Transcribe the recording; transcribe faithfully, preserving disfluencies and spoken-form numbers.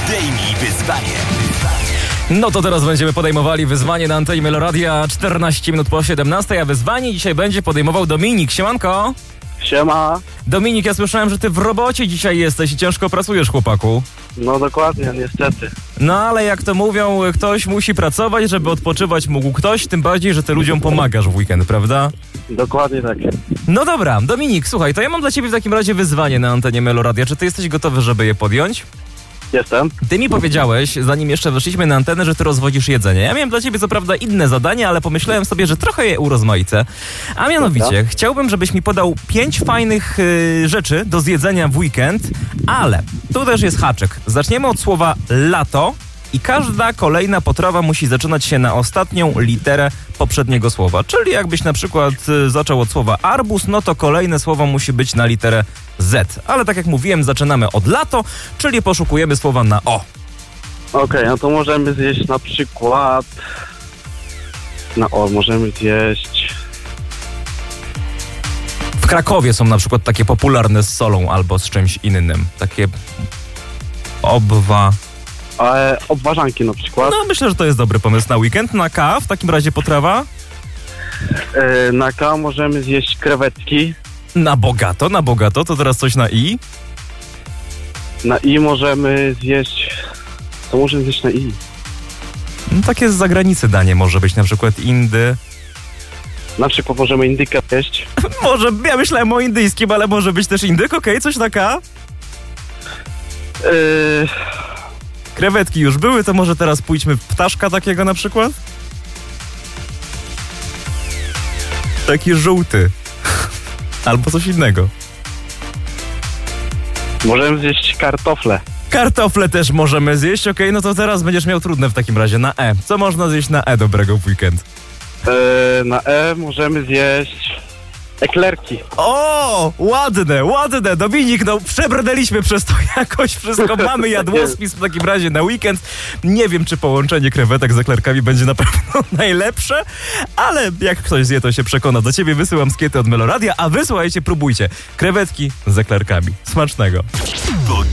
Podejmij wyzwanie. No to teraz będziemy podejmowali wyzwanie na antenie Meloradia czternaście minut po siedemnastej, a wyzwanie dzisiaj będzie podejmował Dominik. Siemanko. Siema. Dominik, ja słyszałem, że ty w robocie dzisiaj jesteś i ciężko pracujesz, chłopaku. No dokładnie, niestety. No ale jak to mówią, ktoś musi pracować, żeby odpoczywać mógł ktoś, tym bardziej, że ty ludziom pomagasz w weekend, prawda? Dokładnie tak. No dobra, Dominik, słuchaj, to ja mam dla ciebie w takim razie wyzwanie na antenie Meloradia. Czy ty jesteś gotowy, żeby je podjąć? Jestem. Ty mi powiedziałeś, zanim jeszcze weszliśmy na antenę, że ty rozwodzisz jedzenie. Ja miałem dla ciebie co prawda inne zadanie, ale pomyślałem sobie, że trochę je urozmaicę. A mianowicie, Dobra. chciałbym, żebyś mi podał pięć fajnych y, rzeczy do zjedzenia w weekend, ale tu też jest haczyk. Zaczniemy od słowa lato i każda kolejna potrawa musi zaczynać się na ostatnią literę poprzedniego słowa. Czyli jakbyś na przykład y, zaczął od słowa arbuz, no to kolejne słowo musi być na literę Z. Ale tak jak mówiłem, zaczynamy od lato, czyli poszukujemy słowa na O. Okej, okay, no to możemy zjeść na przykład... No o, możemy zjeść... W Krakowie są na przykład takie popularne z solą albo z czymś innym. Takie obwa... E, obwarzanki na przykład. No myślę, że to jest dobry pomysł na weekend. Na K w takim razie potrawa? E, na K możemy zjeść krewetki. Na bogato, na bogato. To teraz coś na I? Na I możemy zjeść... Co możemy zjeść na I? No, takie z zagranicy danie może być, na przykład Indy. Na przykład możemy indykę zjeść. Może, ja myślałem o indyjskim, ale może być też indyk, okej, okay, coś na K? E, Krewetki już były, to może teraz pójdźmy w ptaszka takiego na przykład? Taki żółty. Albo coś innego. możemy zjeść kartofle. Kartofle też możemy zjeść, okej, okay, no to teraz będziesz miał trudne w takim razie na E. Co można zjeść na E dobrego w weekend? E, na E możemy zjeść... eklerki. O, ładne, ładne. Dominik, no przebrnęliśmy przez to jakoś wszystko. Mamy jadłospis w takim razie na weekend. Nie wiem, czy połączenie krewetek z eklerkami będzie na pewno najlepsze, ale jak ktoś zje, to się przekona. Do ciebie wysyłam skiety od Meloradia, a wy słuchajcie, próbujcie. Krewetki z eklerkami. Smacznego.